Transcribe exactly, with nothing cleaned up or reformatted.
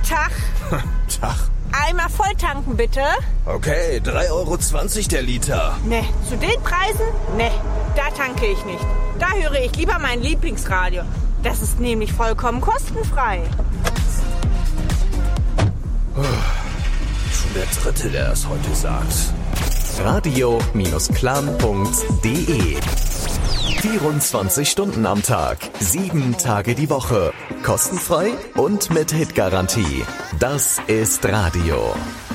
Tag. Tag. Einmal voll tanken, bitte. Okay, drei Euro zwanzig der Liter. Ne, zu den Preisen? Ne, da tanke ich nicht. Da höre ich lieber mein Lieblingsradio. Das ist nämlich vollkommen kostenfrei. Schon der Dritte, der das heute sagt. radio Plan punkt de vierundzwanzig Stunden am Tag, sieben Tage die Woche. Kostenfrei und mit Hitgarantie. Das ist Radio.